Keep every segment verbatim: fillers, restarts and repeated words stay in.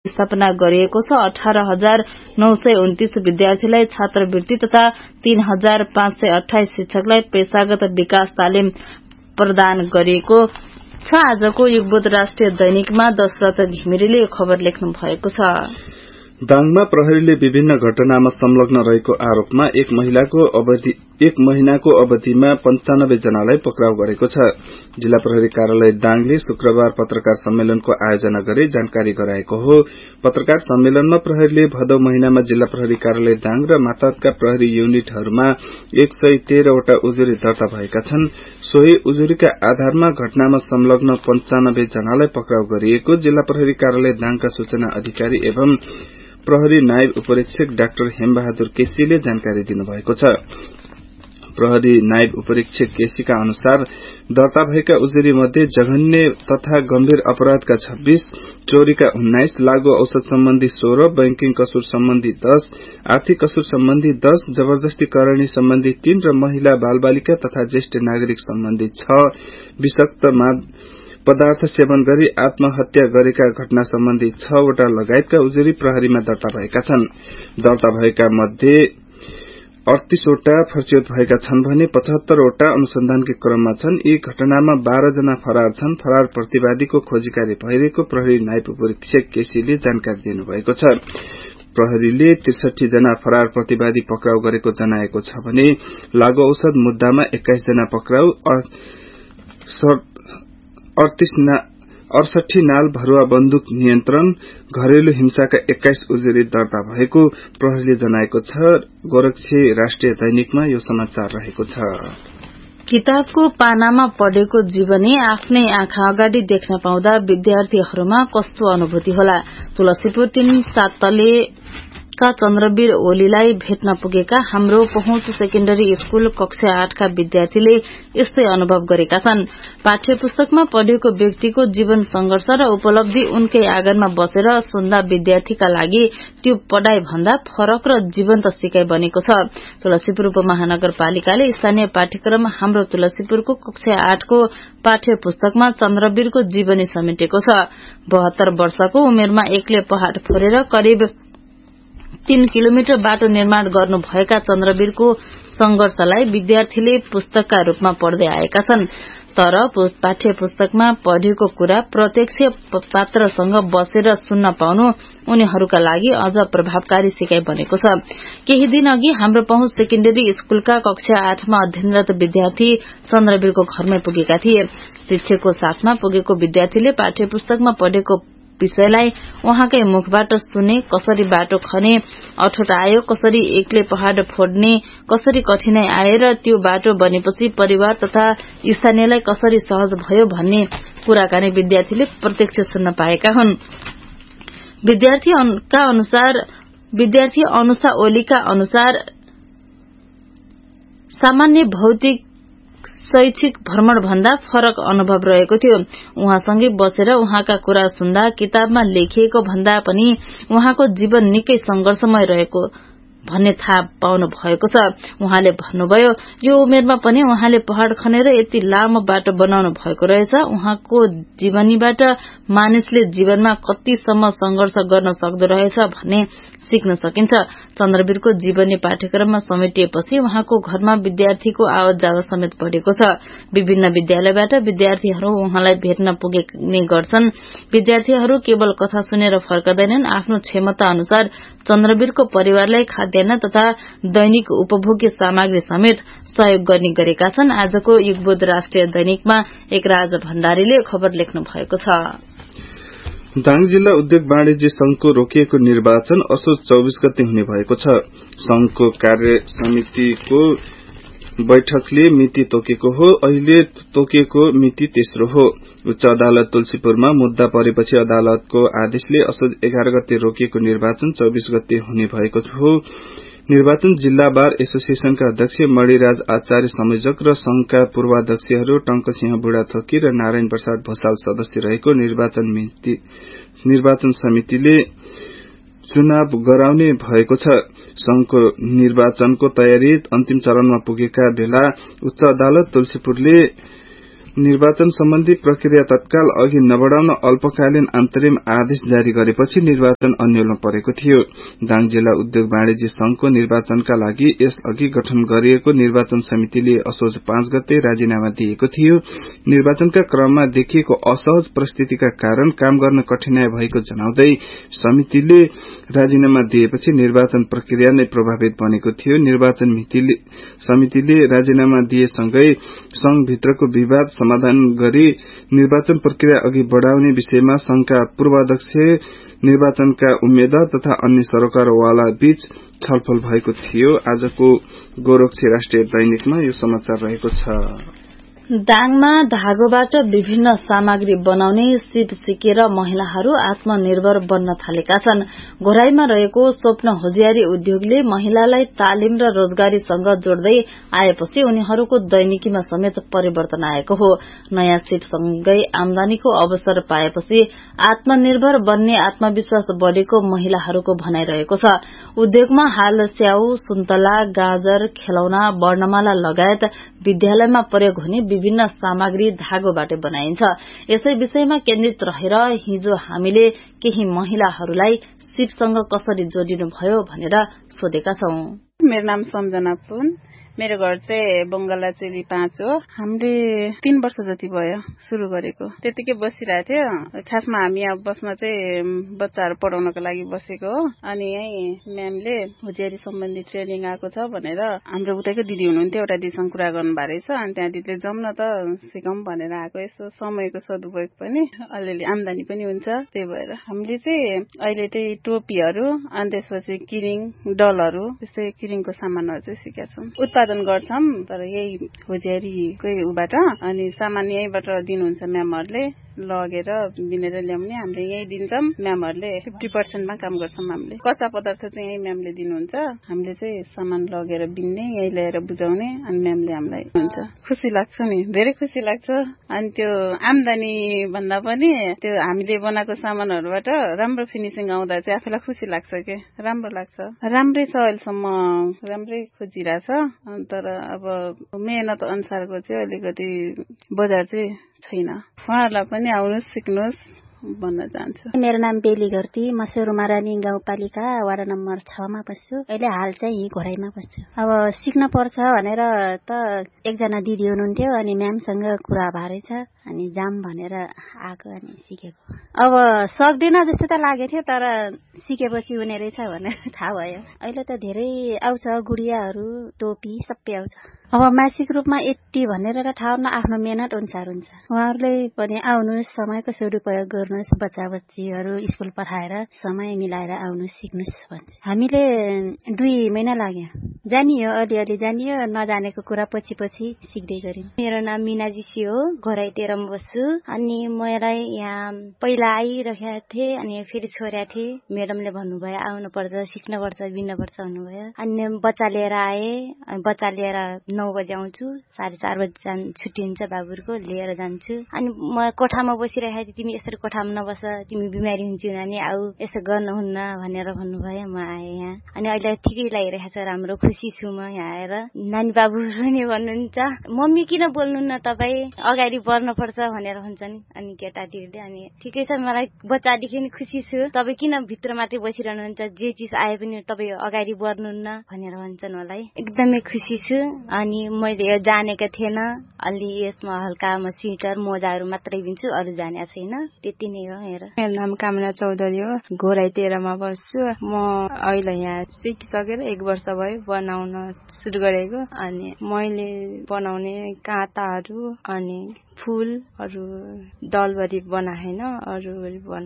स्थापना गरिएको छ। अठार हजार नौ सय उन्तीस विद्यार्थीलाई छात्रवृत्ति तथा तीन हजार पाँच सय अठाइस शिक्षकलाई पेशागत विकास तालिम प्रदान गरिएको छ। आजको युगबोध राष्ट्रिय दैनिकमा दशरथ घिमिरेले यो खबर लेख्नु भएको छ। दाङमा प्रहरीले विभिन्न घटनामा संलग्न रहेको आरोपमा एक महिलाको अवधि एक महिनाको अवधिमा पञ्चानब्बे जनालाई पक्राउ गरेको छ। जिल्ला प्रहरी कार्यालय दाङले शुक्रबार पत्रकार सम्मेलनको आयोजना गरी जानकारी गराएको हो। पत्रकार सम्मेलनमा प्रहरीले भदौ महिनामा जिल्ला प्रहरी कार्यालय दाङ र मातहतका प्रहरी युनिटहरूमा एक सय तेह्रवटा उजुरी दर्ता भएका छन्। सोही उजुरीका आधारमा घटनामा संलग्न पञ्चानब्बे जनालाई पक्राउ गरिएको जिल्ला प्रहरी कार्यालय दाङका सूचना अधिकारी एवं प्रहरी नायब उपरीक्षक डाक्टर हेमबहादुर केसीले जानकारी दिनुभएको छ। प्रहरी नायब उपरीक्षक केसीका अनुसार दर्ता भएका उजुरी मध्ये जघन्य तथा गम्भीर अपराधका छब्बीस, चोरीका उन्नाइस, लागू औषध सम्बन्धी सोह्र, बैंकिङ कसूर सम्बन्धी दस, आर्थिक कसूर सम्बन्धी दस, जबरजस्ती करणी सम्बन्धी तीन र महिला बालबालिका तथा ज्येष्ठ नागरिक सम्बन्धी छ, विषाक्त पदार्थ सेवन गरी आत्महत्या गरेका घटना सम्बन्धी छवटा लगायतका उजुरी प्रहरीमा दर्ता भएका छन्। दर्ता भएका मध्ये अडतीसवटा फर्चियोत भएका छन् भने पचहत्तरवटा अनुसन्धानकै क्रममा छन्। यी घटनामा बाह्र जना फरार छन्। फरार प्रतिवादीको खोजी कार्य भइरहेको प्रहरी नायब उपरीक्षक केसीले जानकारी दिनुभएको छ। प्रहरीले त्रिसठी जना फरार प्रतिवादी पक्राउ गरेको जनाएको छ भने लागू औषध मुद्दामा एक्काइस जना पक्राउ, अडसठी नाल भरुवा बन्दुक नियन्त्रण, घरेलु हिंसाका एक्काइस उजुरी दर्ता भएको प्रहरीले जनाएको छ। गोरक्षी राष्ट्रिय दैनिकमा यो समाचार रहेको छ। किताबको पानामा पढेको जीवनी आफ्नै आँखा अगाडि देख्न पाउँदा विद्यार्थीहरूमा कस्तो अनुभूति होला। तुलसीपुर तीन सात तले का चन्द्रवीर ओलीलाई भेट्न पुगेका हाम्रो पहुँच सेकेन्डरी स्कूल कक्षा आठका विद्यार्थीले यस्तै अनुभव गरेका छन्। पाठ्य पुस्तकमा पढेको व्यक्तिको जीवन संघर्ष र उपलब्धि उनकै आँगनमा बसेर सुन्दा विद्यार्थीका लागि त्यो पढ़ाई भन्दा फरक र जीवन्त सिकाइ बनेको छ। तुलसीपुर उपमहानगरपालिकाले स्थानीय पाठ्यक्रम हाम्रो तुलसीपुरको कक्षा आठको पाठ्य पुस्तकमा चन्द्रवीरको जीवनी समेटेको छ। बहत्तर वर्षको उमेरमा एक्लै पहाड़ फोरेर करिब तीन किलोमिटर बाटो निर्माण गर्नुभएका चन्द्रवीरको संघर्षलाई विद्यार्थीले पुस्तकका रूपमा पढ्दै आएका छन्। तर पाठ्य पुस्तकमा पढेको कुरा प्रत्यक्ष पात्रसँग बसेर सुन्न पाउनु उनीहरूका लागि अझ प्रभावकारी सिकाइ बनेको छ। केही दिन अघि हाम्रो पहुँच सेकेन्डरी स्कूलका कक्षा आठमा अध्ययनरत विद्यार्थी चन्द्रवीरको घरमै पुगेका थिए। शिक्षकको साथमा पुगेको विद्यार्थीले पाठ्य पुस्तकमा पढेको विषयलाई उहाँकै मुखबाट सुने, कसरी बाटो खने अठोट आयो, कसरी एक्लै पहाड़ फोड्ने, कसरी कठिनाई आएर त्यो बाटो बनेपछि परिवार तथा स्थानीयलाई कसरी सहज भयो भन्ने कुराकानी विद्यार्थीले प्रत्यक्ष सुन्न पाएका हुन्। विद्यार्थीका अनुसार विद्यार्थी अनुषा ओलीका अनुसार सामान्य भौतिक शैक्षिक भ्रमण भन्दा फरक अनुभव रहेको थियो। उहाँसँगै बसेर उहाँका कुरा सुन्दा किताबमा लेखिएको भन्दा पनि उहाँको जीवन निकै संघर्षमय रहेको भन्ने थाहा पाउनु भएको छ। उहाँले भन्नुभयो, यो उमेरमा पनि उहाँले पहाड़ खनेर यति लामो बाटो बनाउनु भएको रहेछ। उहाँको जीवनीबाट मानिसले जीवनमा कतिसम्म संघर्ष गर्न सक्दो रहेछ भन्ने सिक्न सकिन्छ। चन्द्रवीरको जीवनी पाठ्यक्रममा समेटिएपछि उहाँको घरमा विद्यार्थीको आवत जावत समेत बढ़ेको छ। विभिन्न विद्यालयबाट विद्यार्थीहरू उहाँलाई भेट्न पुग्ने गर्छन्। विद्यार्थीहरू केवल कथा सुनेर फर्कदैनन्, आफ्नो क्षमता अनुसार चन्द्रवीरको परिवारलाई खाद्यान्न तथा दैनिक उपभोग्य सामग्री समेत सहयोग गर्ने गरेका छन्। आजको युगबोध राष्ट्रिय दैनिकमा एकराज भण्डारीले खबर लेख्नु भएको छ। दाङ जिल्ला उद्योग वाणिज्य संघको रोकिएको निर्वाचन असोज चौबीस गते हुने भएको छ। संघको कार्य समितिको बैठकले मिति तोकेको हो। अहिले तोकेको मिति तेस्रो हो। उच्च अदालत तुलसीपुरमा मुद्दा परेपछि अदालतको आदेशले असोज एघार गते रोकिएको निर्वाचन चौबीस गते हुने भएको हो। निर्वाचन जिल्ला बार एसोसिएशनका अध्यक्ष मणिराज आचार्य संयोजक र संघका पूर्वाध्यक्षहरू टंकसिंह बुढाथोकी र नारायण प्रसाद भोसाल सदस्य रहेको निर्वाचन निर्वाचन समितिले चुनाव गराउने भएको छ। संघको निर्वाचनको तयारी अन्तिम चरणमा पुगेका बेला उच्च अदालत तुलसीपुरले निर्वाचन सम्बन्धी प्रक्रिया तत्काल अघि नबढ़ाउन अल्पकालीन अन्तरिम आदेश जारी गरेपछि निर्वाचन अन्यलमा परेको थियो। दाङ जिल्ला उद्योग वाणिज्य संघको निर्वाचनका लागि यसअघि गठन गरिएको निर्वाचन समितिले असोज पाँच गते राजीनामा दिएको थियो। निर्वाचनका क्रममा देखिएको असहज परिस्थितिका कारण काम गर्न कठिनाई भएको जनाउँदै समितिले राजीनामा दिएपछि निर्वाचन प्रक्रिया नै प्रभावित बनेको थियो। निर्वाचन समितिले राजीनामा दिएसँगै संघभित्रको विवाद समाधान गरी निर्वाचन प्रक्रिया अघि बढ़ाउने विषयमा संघका पूर्वाध्यक्ष, निर्वाचनका उम्मेद्वार तथा अन्य सरकारवाला बीच छलफल भएको थियो। आजको गोरखी राष्ट्रिय दैनिकमा यो समाचार रहेको छ। दाङमा धागोबाट विभिन्न सामग्री बनाउने सिप सिकेर महिलाहरू आत्मनिर्भर बन्न थालेका छन्। घोराईमा रहेको स्वप्न होजियारी उद्योगले महिलालाई तालिम र रोजगारीसँग जोड्दै आएपछि उनीहरूको दैनिकीमा समेत परिवर्तन आएको हो। नयाँ सिपसँगै आमदानीको अवसर पाएपछि आत्मनिर्भर बन्ने आत्मविश्वास बढ़ेको महिलाहरूको भनाइरहेको छ। उद्योगमा हाल स्याउ, सुन्तला, गाजर, खेलौना, वर्णमाला लगायत विद्यालयमा प्रयोग हुने विभिन्न सामग्री धागोबाट बनाइन्छ। यसै विषयमा केन्द्रित रहेर हिजो हामीले केही महिलाहरूलाई सिपसँग कसरी जोडिनुभयो भनेर सोधेका छौं। मेरो नाम सम्झना पुन, मेरो घर चाहिँ बंगला चेली पाँच हो। हामीले तीन वर्ष जति भयो सुरु गरेको। त्यतिकै बसिरहेको थियो। खासमा हामी यहाँ बस्न चाहिँ बच्चाहरू पढाउनको लागि बसेको हो। अनि यही म्यामले होजियारी सम्बन्धी ट्रेनिङ आएको छ भनेर हाम्रो उतैको दिदी हुनुहुन्थ्यो, एउटा दिदीसँग कुरा गर्नु भएको रहेछ। अनि त्यहाँ दिदीले जम्न त सिकाउँ भनेर आएको। यसो समयको सदुपयोग पनि, अलिअलि आमदानी पनि हुन्छ। त्यही भएर हामीले चाहिँ अहिले चाहिँ टोपीहरू, अनि त्यसपछि किरिङ, डलहरू, त्यस्तै किरिङको सामानहरू चाहिँ सिकेका छौँ। उत्पादन गर्छौं, तर यही होजियारीकै उबाट। अनि सामान यहीबाट दिनुहुन्छ म्यामहरूले, लगेर बिनेर ल्याउने हामीले यही दिन्छौं। म्यामहरूले फिफ्टी पर्सेन्टमा काम गर्छौं। हामीले कच्चा पदार्थ चाहिँ यही म्यामले दिनुहुन्छ। हामीले चाहिँ सामान लगेर बिन्ने, यही ल्याएर बुझाउने, अनि म्यामले हामीलाई हुन्छ। खुसी लाग्छ नि, धेरै खुसी लाग्छ। अनि त्यो आमदानी भन्दा पनि त्यो हामीले बनाएको सामानहरूबाट राम्रो फिनिसिङ आउँदा चाहिँ आफूलाई खुसी लाग्छ के, राम्रो लाग्छ। राम्रै छ, अहिलेसम्म राम्रै खोजिरहेछ। तर अब मेहनत अनुसारको चाहिँ अलिकति बजार चाहिँ छैन। उहाँहरूलाई पनि आउनुहोस्, सिक्नुहोस् भन्न चाहन्छु। मेरो नाम बेली घरती, म सोरुमारानी गाउँपालिका वाडा नम्बर छ मा बस्छु। अहिले हाल चाहिँ यही घोराईमा बस्छु। अब सिक्न पर्छ भनेर त एकजना दिदी हुनुहुन्थ्यो, अनि म्यामसँग कुरा भएरै छ, अनि जाम भनेर आएको, अनि सिकेको। अब सक्दिन जस्तो त लागेको थियो, तर सिकेपछि हुने रहेछ भनेर थाहा भयो। अहिले त धेरै आउँछ, गुडियाहरू, टोपी सबै आउँछ। अब मासिक रूपमा यति भनेर र ठाउँमा आफ्नो मेहनत अनुसार हुन्छ। उहाँहरूले पनि आउनुहोस्, समयको सदुपयोग गर्नुहोस्, बच्चा बच्चीहरू स्कुल पठाएर समय मिलाएर आउनुहोस्, सिक्नुहोस् भन्छ। हामीले दुई महिना लाग्यो, जानियो, अलिअलि जानियो, नजानेको कुरा पछि पछि सिक्दै गऱ्यौँ। मेरो नाम मिनाजीसी हो, घोराई तेह्रमा बस्छु। अनि मलाई यहाँ पहिला आइरहेको थिएँ, अनि फेरि छोडेको थिएँ। म्याडमले भन्नुभयो आउनुपर्छ, सिक्नुपर्छ, बिन्नुपर्छ भन्नुभयो। अनि बच्चा लिएर आएँ, बच्चा लिएर नौ बजे आउँछु, साढे चार बजी जान छुट्टी हुन्छ बाबुहरूको, लिएर जान्छु। अनि म कोठामा बसिरहेको थिएँ, तिमी यसरी कोठामा नबस, तिमी बिमारी हुन्छौ नानी, आऊ यसो गर्नुहुन्न भनेर भन्नुभयो। म आएँ यहाँ, अनि अहिले ठिकै लागिरहेको छ, राम्रो खुसी छु म यहाँ आएर। नानी बाबु पनि भन्नुहुन्छ, मम्मी किन बोल्नुहुन्न तपाईँ, अगाडि बढ्नुपर्छ भनेर भन्छन्। अनि केटाहरूले अनि ठिकै छ, मलाई बच्चादेखि खुसी छु, तपाईँ किन भित्र मात्रै बसिरहनुहुन्छ, जे चिज आए पनि तपाईँ अगाडि बढ्नुहुन्न भनेर भन्छन्। मलाई एकदमै खुसी छु। अनि मैले यो जानेको थिएन, अलि यसमा हल्का म स्वेटर मोजाहरू मात्रै दिन्छु, अरू जाने छैन। त्यति नै हो। हेर, मेरो नाम कामना चौधरी हो, घोराई तेह्रमा बस्छु। म अहिले यहाँ सिकिसकेर एक वर्ष भयो बनाउन सुरु गरेको। अनि मैले बनाउने काँटाहरू, अनि फूलहरू डलभरि बनाएन, अरू बन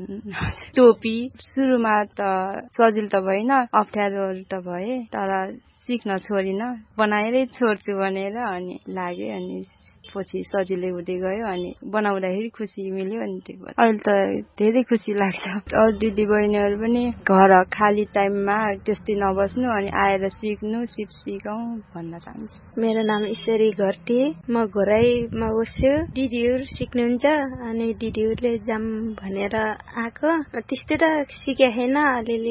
टोपी। सुरुमा त सजिलो त भएन, अप्ठ्यारोहरू त भए, तर सिक्न छोडिन, बनाएरै छोड्छु भनेर अनि लाग्यो। अनि पछि सजिलै हुँदै गयो, अनि बनाउँदाखेरि खुसी मिल्यो। अनि त्यो अहिले त धेरै खुसी लाग्छ। अरू दिदी बहिनीहरू पनि घर खाली टाइममा त्यस्तै नबस्नु, अनि आएर सिक्नु, सिप सिकाउँ भन्न चाहन्छु। मेरो नाम ईश्वरी घरती, म घोराईमा बस्छु। दिदीहरू सिक्नुहुन्छ, अनि दिदीहरूले जाम भनेर आएको। त्यस्तै त सिकेको छैन, अलिअलि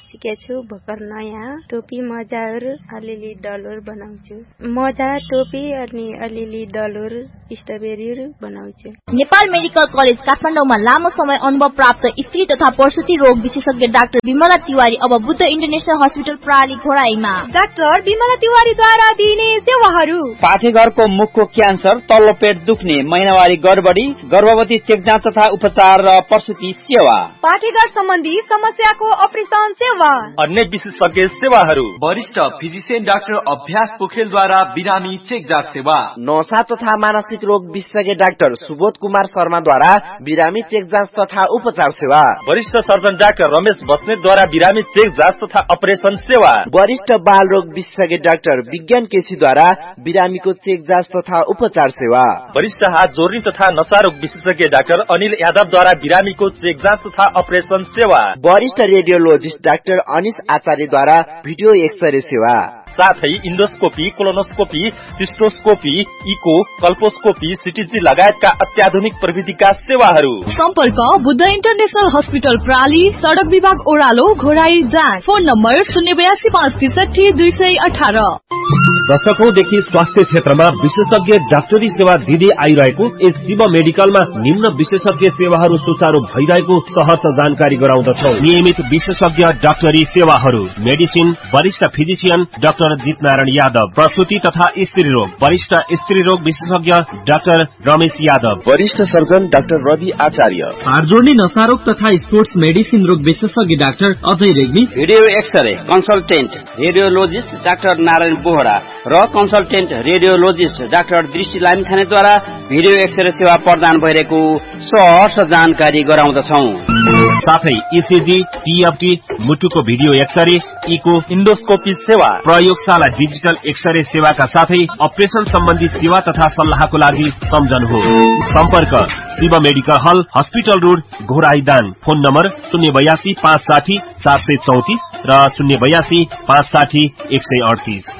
सिकेछु भर्खर नयाँ टोपी मजाहरू अलिअलि डलर बनाउँछु मजा टोपी अनि अलिअलि डलर स्ट्रबेरीहरू बनाउँछु नेपाल मेडिकल कलेज काठमाडौँमा लामो समय अनुभव प्राप्त स्त्री तथा प्रसूति रोग विशेषज्ञ डाक्टर विमला तिवारी अब Buddha international hospital प्राली घोडाईमा doctor Bimala तिवारीद्वारा दिइने सेवाहरू पाठेघरको मुखको क्यान्सर तल्लो पेट दुख्ने महिनावारी गडबडी गर्भवती चेक जाँच तथा उपचार र प्रसूति सेवा पाठेघर सम्बन्धी समस्याको अपरेसन सेवा अन्य विशेषज्ञ सेवाहरू वरिष्ठ फिजिशियन डाक्टर अभ्यास पोखरेलद्वारा बिरामी चेक जाँच सेवा नशा तथा मानसिक रोग विशेषज्ञ डाक्टर सुबोध कुमार शर्माद्वारा बिरामी चेक जाँच तथा उपचार सेवा वरिष्ठ सर्जन डाक्टर रमेश बस्नेतद्वारा बिरामी चेक जाँच तथा अपरेसन सेवा वरिष्ठ बाल रोग विशेषज्ञ डाक्टर विज्ञान केसीद्वारा बिरामीको चेक जाँच तथा उपचार सेवा वरिष्ठ हात जोर्नी तथा नशा रोग विशेषज्ञ डाक्टर अनिल यादवद्वारा बिरामीको चेक जाँच तथा अपरेसन सेवा वरिष्ठ रेडियोलोजिस्ट डाक्टर अनिश आचार्यद्वारा भिडियो एक्सरे सेवा साथै इन्डोस्कोपी कोलोनोस्कोपी सिस्टोस्कोपी इको कल्पोस्कोपी सिटीजी लगायतका अत्याधुनिक प्रविधिका सेवाहरू सम्पर्क बुद्ध इन्टरनेशनल हस्पिटल प्राली सड़क विभाग ओह्रालो घोडाई जाँच फोन नम्बर शून्य बयासी पाँच त्रिसठी दुई सय अठार दशकौंदेखि स्वास्थ्य क्षेत्रमा विशेषज्ञ डाक्टरी सेवा दिँदै आइरहेको यस शिव मेडिकलमा निम्न विशेषज्ञ सेवाहरू सुचारू भइरहेको सहज जानकारी गराउँदछौ। नियमित विशेषज्ञ डाक्टरी सेवाहरू मेडिसिन वरिष्ठ फिजिशियन डाक्टर जित नारायण यादव प्रसूति तथा स्त्री रोग वरिष्ठ स्त्री रोग विशेषज्ञ डाक्टर रमेश यादव वरिष्ठ सर्जन डाक्टर रवि आचार्य हाड जोड्ने नशा रोग तथा स्पोर्ट्स मेडिसिन रोग विशेषज्ञ doctor Ajay Regmi video x-ray consultant radiologist doctor Narayan Bohra र कन्सल्टेन्ट रेडियोलोजिस्ट डाक्टर दृष्टि लामिछानेद्वारा भिडियो एक्सरे सेवा प्रदान भइरहेको सहर्ष जानकारी गराउँदछौ। साथै इसिजी टीएफटी मुटुको भिडियो एक्सरे इको इन्डोस्कोपी सेवा प्रयोगशाला डिजिटल एक्सरे सेवाका साथै अपरेसन सम्बन्धी सेवा तथा सल्लाहको लागि सम्झनुहोस्। सम्पर्क शिव मेडिकल हल हस्पिटल रोड घोराईदाङ फोन नम्बर शून्य बयासी पाँच साठी सात सय चौतिस र शून्य बयासी पाँच साठी एक सय अडतिस।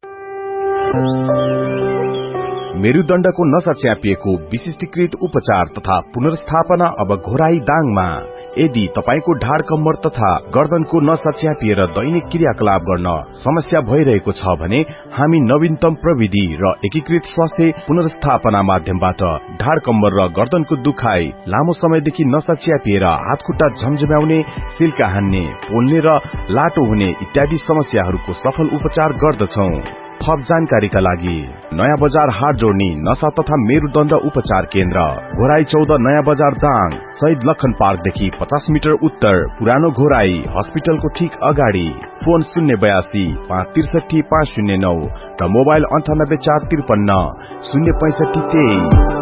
मेरुदण्डको नसा च्यापिएको विशिष्टीकृत उपचार तथा पुनर्स्थापना अब घोराई दाङमा। यदि तपाईको ढाड कम्मर तथा गर्दनको नसा च्यापिएर दैनिक क्रियाकलाप गर्न समस्या भइरहेको छ भने हामी नवीनतम प्रविधि र एकीकृत स्वास्थ्य पुनर्स्थापना माध्यमबाट ढाड कम्मर र गर्दनको दुखाइ लामो समयदेखि नसा च्यापिएर हातखुट्टा झमझम्याउने सिल्का हान्ने पोल्ने र लाटो हुने इत्यादि समस्याहरूको सफल उपचार गर्दछौ। थप जानकारीका लागि नयाँ बजार हाट जोड्ने नशा तथा मेरुदण्ड उपचार केन्द्र घोराई चौध नयाँ बजार दाङ शहीद लखन पार्कदेखि पचास मिटर उत्तर पुरानो घोराई हस्पिटलको ठीक अगाडि फोन शून्य बयासी पाँच त्रिसठी पाँच शून्य नौ र मोबाइल अन्ठानब्बे चार त्रिपन्न शून्य पैंसठी तेइस।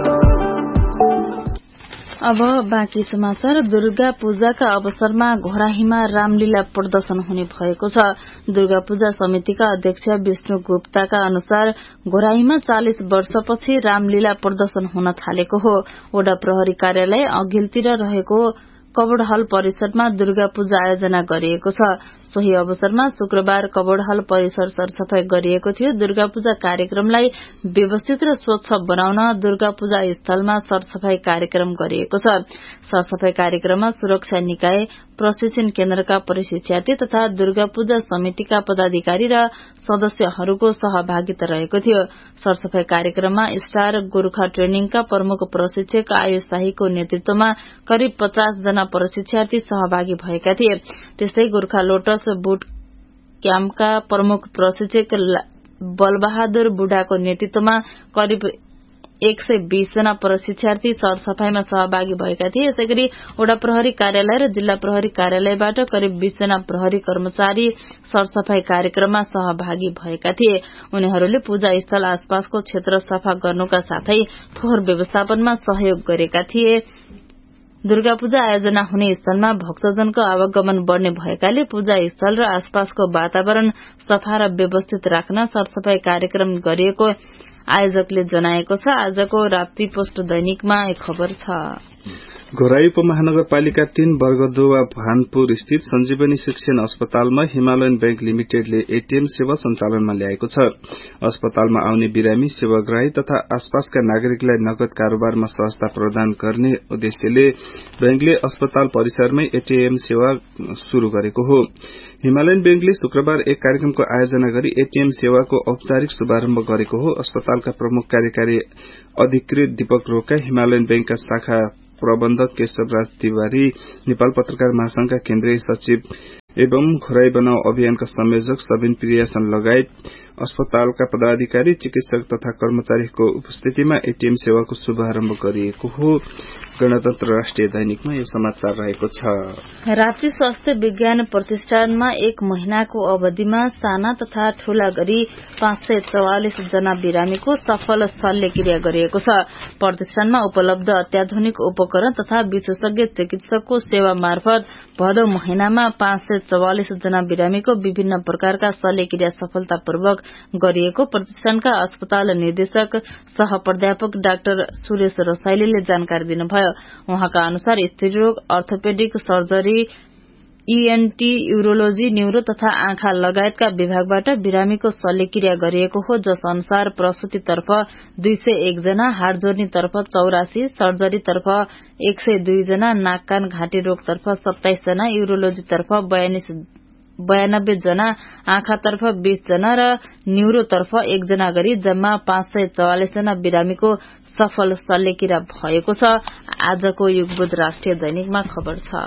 अब बाँकी समाचार। दुर्गा पूजाका अवसरमा घोराहीमा रामलीला प्रदर्शन हुने भएको छ। दुर्गा पूजा समितिका अध्यक्ष विष्णु गुप्ताका अनुसार घोराहीमा चालिस वर्षपछि रामलीला प्रदर्शन हुन थालेको हो। वडा प्रहरी कार्यालय अघिल्तिर रहेको कबोड हल परिसरमा दुर्गा पूजा आयोजना गरिएको छ। सोही अवसरमा शुक्रबार कबोड हल परिसर सरसफाई गरिएको थियो। दुर्गा पूजा कार्यक्रमलाई व्यवस्थित र स्वच्छ बनाउन दुर्गा पूजा स्थलमा सरसफाई कार्यक्रम गरिएको छ। सरसफाई कार्यक्रममा सुरक्षा निकाय प्रशिक्षण केन्द्रका प्रशिक्षार्थी तथा दुर्गा पूजा समितिका पदाधिकारी र सदस्यहरूको सहभागिता रहेको थियो। सरसफाई कार्यक्रममा स्टार गोर्खा ट्रेनिङका प्रमुख प्रशिक्षक आयुष शाहीको नेतृत्वमा करिब पचास जना प्रशिक्षार्थी सहभागी भएका थिए। त्यस्तै गोर्खा लोटस बुट क्याम्पका प्रमुख प्रशिक्षक बलबहादुर बुढाको नेतृत्वमा करिब एक सय बीस जना प्रशिक्षार्थी सरसफाईमा सहभागी भएका थिए। यसैगरी वडा प्रहरी कार्यालय र जिल्ला प्रहरी कार्यालयबाट करिब बीस जना प्रहरी कर्मचारी सरसफाई कार्यक्रममा सहभागी भएका थिए। उनीहरूले पूजा स्थल आसपासको क्षेत्र सफा गर्नुका साथै फोहोर व्यवस्थापनमा सहयोग गरेका थिए। दुर्गा पूजा आयोजना हुने स्थलमा भक्तजनको आवागमन बढ़ने भएकाले पूजा स्थल र आसपासको वातावरण सफा र व्यवस्थित राख्न सरसफाई कार्यक्रम गरिएको आयोजकले जनाएको छ। आजको राप्ती पोस्ट दैनिकमा एक खबर छ। घोराई उपमहानगरपालिका तीन वर्गदोवा भानपुर स्थित सञ्जीवनी शिक्षण अस्पतालमा हिमालयन बैंक लिमिटेडले एटीएम सेवा सञ्चालनमा ल्याएको छ। अस्पतालमा आउने बिरामी, सेवाग्राही तथा आसपासका नागरिकलाई नगद कारोबारमा सहजता प्रदान गर्ने उद्देश्यले बैंकले अस्पताल परिसरमै एटीएम सेवा शुरू गरेको हो। हिमालयन बैंकले शुक्रबार एक कार्यक्रमको आयोजना गरी एटीएम सेवाको औपचारिक शुभारम्भ गरेको हो। अस्पतालका प्रमुख कार्यकारी अधिकृत दीपक रोका, हिमालयन बैंकका शाखा प्रबन्धक केशवराज तिवारी, नेपाल पत्रकार महासंघका केन्द्रीय सचिव एवं घोराई बनाऊ अभियानका संयोजक सबिन प्रियासन लगायत अस्पतालका पदाधिकारी, चिकित्सक तथा कर्मचारीको उपस्थितिमा एटीएम सेवाको शुभारम्भ गरिएको हो। गणतन्त्र राष्ट्रिय दैनिकमा यो समाचार रहेको छ। राप्ती स्वास्थ्य विज्ञान प्रतिष्ठानमा एक महिनाको अवधिमा साना तथा ठूला गरी पाँच सय चौवालिस जना बिरामीको सफल शल्यक्रिया गरिएको छ। प्रतिष्ठानमा उपलब्ध अत्याधुनिक उपकरण तथा विशेषज्ञ चिकित्सकको सेवा मार्फत भदौ महिनामा पाँच सय चौवालिस जना बिरामीको विभिन्न प्रकारका शल्यक्रिया सफलतापूर्वक गरिएको प्रतिष्ठानका अस्पताल निर्देशक सह प्राध्यापक डाक्टर सुरेश रसाइलीले जानकारी दिनुभयो। उहाँका अनुसार स्त्रीरोग, orthopaedic surgery, ENT, urology, neuro तथा आँखा लगायतका विभागबाट बिरामीको शल्यक्रिया गरिएको हो, जस अनुसार प्रसूतितर्फ दुई सय एक जना, हाड जोड्नीतर्फ चौरासी, सर्जरीतर्फ एक सय दुई जना, नाक कान घाँटी रोगतर्फ सत्ताइस जना, यूरोलोजीतर्फ बयानब्बे जना, आँखातर्फ बीस जना र न्यूरोतर्फ एक जना गरी जम्मा पाँच सय चौवालिस जना बिरामीको सफल शल्यक्रिया भएको छ। आजको युगबुध राष्ट्रिय दैनिकमा खबर छ।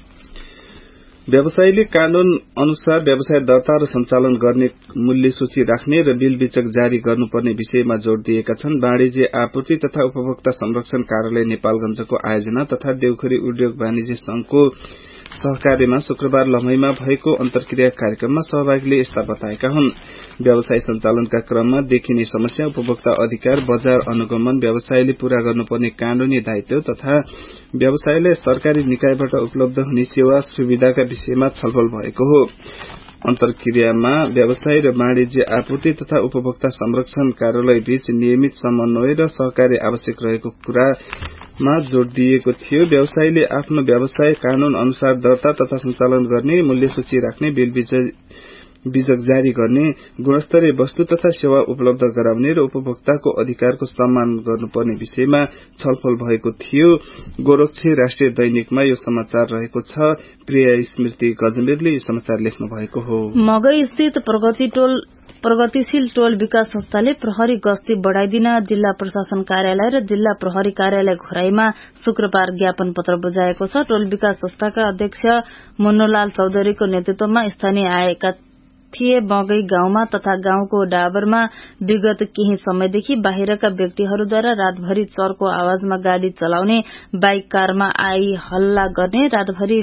व्यवसायीले कानून अनुसार व्यवसाय दर्ता र सञ्चालन गर्ने मूल्य सूची राख्ने र बिल विचक जारी गर्नुपर्ने विषयमा जोड़ दिएका छन्। वाणिज्य आपूर्ति तथा उपभोक्ता संरक्षण कार्यालय नेपालगंजको आयोजना तथा देउखरी उद्योग वाणिज्य संघको सहकार्यमा शुक्रबार लम्हैमा भएको अन्तर्क्रिया कार्यक्रममा सहभागीले यस्ता बताएका हुन्। व्यवसाय सञ्चालनका क्रममा देखिने समस्या, उपभोक्ता अधिकार, बजार अनुगमन, व्यवसायले पूरा गर्नुपर्ने कानूनी दायित्व तथा व्यवसायलाई सरकारी निकायबाट उपलब्ध हुने सेवा सुविधाका विषयमा छलफल भएको हो। अन्तर्क्रियामा व्यवसाय र वाणिज्य आपूर्ति तथा उपभोक्ता संरक्षण कार्यालय बीच नियमित समन्वय र सहकार्य आवश्यक रहेको कुरामा जोड़ दिएको थियो। व्यवसायीले आफ्नो व्यवसाय कानून अनुसार दर्ता तथा सञ्चालन गर्ने, मूल्य सूची राख्ने, बिल बीजक जारी गर्ने, गुणस्तरीय वस्तु तथा सेवा उपलब्ध गराउने र उपभोक्ताको अधिकारको सम्मान गर्नुपर्ने विषयमा छलफल भएको थियो। गोरक्षी राष्ट्रिय दैनिकमा यो समाचार रहेको छ। प्रिया स्मृति गजमेरले यो समाचार लेख्नु भएको हो। मगई स्थित प्रगति टोल प्रगतिशील टोल विकास संस्थाले प्रहरी गस्ती बढ़ाइदिन जिल्ला प्रशासन कार्यालय र जिल्ला प्रहरी कार्यालय घोराईमा शुक्रबार ज्ञापन पत्र बुझाएको छ। टोल विकास संस्थाका अध्यक्ष मुन्नूलाल चौधरीको नेतृत्वमा स्थानीय आएका थिए। मगई गाउँमा तथा गाउँको डाबरमा विगत केही समयदेखि बाहिरका व्यक्तिहरूद्वारा रातभरि चर्को आवाजमा गाड़ी चलाउने, बाइक कारमा आई हल्ला गर्ने, रातभरि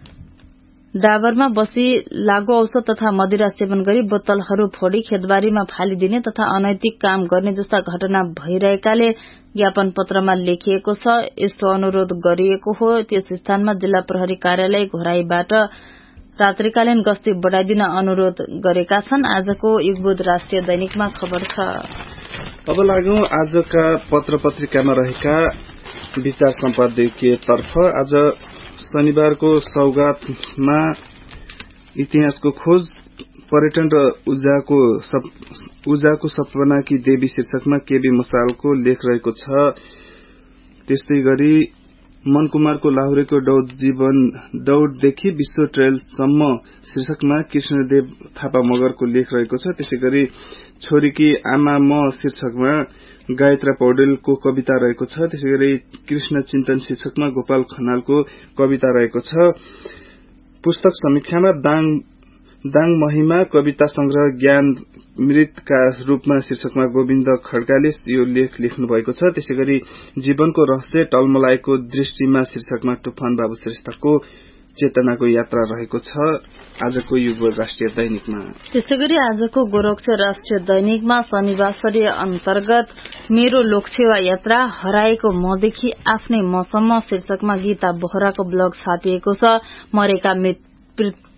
डाबरमा बसी लागू औषध तथा मदिरा सेवन गरी बोतलहरू फोडी खेतबारीमा फालिदिने तथा अनैतिक काम गर्ने जस्ता घटना भइरहेकाले ज्ञापन पत्रमा लेखिएको छ। यस्तो अनुरोध गरिएको हो। त्यस स्थानमा जिल्ला प्रहरी कार्यालय घोराईबाट रात्रिकालीन गस्ती बढ़ाइदिन अनुरोध गरेका छन्। आजको युगबुध राष्ट्रिय दैनिकमा खबर छ। अब लागौं आजका पत्र पत्रिकामा रहेका विचार सम्पादकीय तर्फ। आज शनिबारको सौगातमा इतिहासको खोज, पर्यटन र ऊर्जाको सप, ऊर्जाको सपना की देवी शीर्षकमा केबी मसालको लेख रहेको छ। त्यस्तै गरी मनकुमारको लाहुरेको दौड़ जीवन दौड़देखि विश्व ट्रेलसम्म शीर्षकमा कृष्णदेव थापा मगरको लेख रहेको छ। त्यसै गरी छोरीकी आमा म शीर्षकमा गायत्रा पौडेलको कविता रहेको छ। त्यसै गरी कृष्ण चिन्तन शीर्षकमा गोपाल खनालको कविता रहेको छ। पुस्तक समीक्षामा दाङ दाङ महिमा कविता संग्रह ज्ञान मृतका रूपमा शीर्षकमा गोविन्द खड्काले यो लेख लेख्नु भएको छ। त्यसै गरी जीवनको रहस्य टलमलाएको दृष्टिमा शीर्षकमा टुफान बाबु श्रेष्ठको चेतनाको यात्रा रहेको छ आजको युग राष्ट्रिय दैनिकमा। त्यसै गरी आजको गोरक्ष राष्ट्रिय दैनिकमा शनिबासरी अन्तर्गत मेरो लोकसेवा यात्रा हराएको मदेखि आफ्नै मसम्म शीर्षकमा गीता बोहराको ब्लग छापिएको छ। मरेका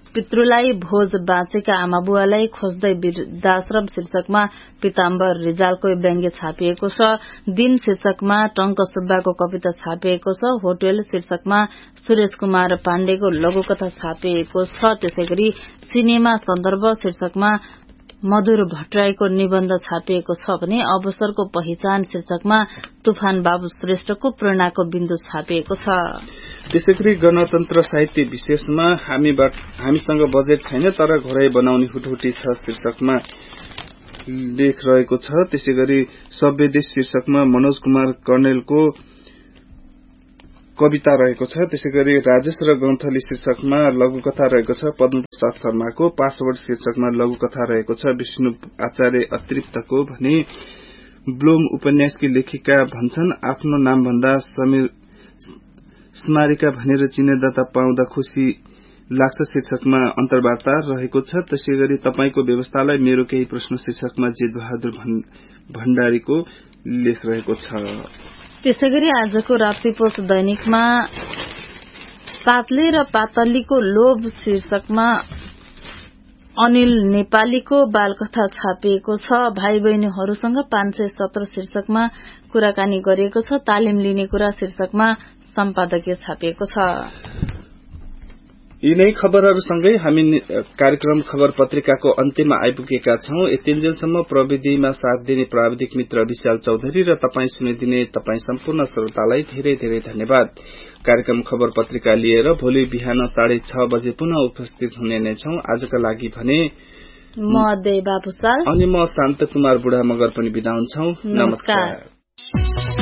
पितृलाई भोज बाँचेका आमा बुवालाई खोज्दै वृद्धाश्रम शीर्षकमा पीताम्बर रिजालको व्यङ्ग्य छापिएको छ। दिन शीर्षकमा टंक सुब्बाको कविता छापिएको छ। होटल शीर्षकमा सुरेश कुमार पाण्डेको लघुकथा छापिएको छ। त्यसैगरी सिनेमा सन्दर्भ शीर्षकमा मधुर भट्टराईको निबन्ध छापिएको छ भने अवसरको पहिचान शीर्षकमा तुफान बाबु श्रेष्ठको प्रेरणाको बिन्दु छापिएको छ। त्यसैगरी गणतन्त्र साहित्य विशेषमा हामीसँग बजेट छैन तर घरै बनाउने हुटहुटी छ शीर्षकमा लेख रहेको छ। त्यसैगरी सभ्य देश शीर्षकमा मनोज कुमार कर्णेलको कविता रहेको छ। त्यसैगरी राजेश र गौन्थली शीर्षकमा लघुकथा रहेको छ। पद्म प्रसाद शर्माको पासवर्ड शीर्षकमा लघुकथा रहेको छ। विष्णु आचार्य अतिरिक्तको भने ब्लूम उपन्यासकी लेखिका भन्छन् आफ्नो नाम भन्दा समीर स्मारिका भनेर चिन्हदाता पाउँदा खुशी लाग्छ शीर्षकमा अन्तर्वार्ता रहेको छ। त्यसैगरी तपाईको व्यवस्थालाई मेरो केही प्रश्न शीर्षकमा जे बहादुर भण्डारीको लेख रहेको छ। त्यसैगरी आजको राप्तीपोष दैनिकमा पातले र पातलीको लोभ शीर्षकमा अनिल नेपालीको बालकथा छापिएको छ। भाइ बहिनीहरूसँग पाँच सय सत्र शीर्षकमा कुराकानी गरिएको छ। तालिम लिने कुरा शीर्षकमा सम्पादकीय छापिएको छ। यी नै खबरहरूसँगै हामी कार्यक्रम खबर पत्रिकाको अन्त्यमा आइपुगेका छौं। यतिन्जेलसम्म प्रविधिमा साथ दिने प्राविधिक मित्र विशाल चौधरी र तपाईँ सुनिदिने तपाईँ सम्पूर्ण श्रोतालाई धेरै धेरै धन्यवाद। कार्यक्रम खबर पत्रिका लिएर भोलि बिहान साढे छ बजे पुनः उपस्थित हुने नै छौं। आजका लागि भने म देवा भुसाल अनि म शान्त कुमार बुढा मगर पनि बिदा हुन्छौं। नमस्कार।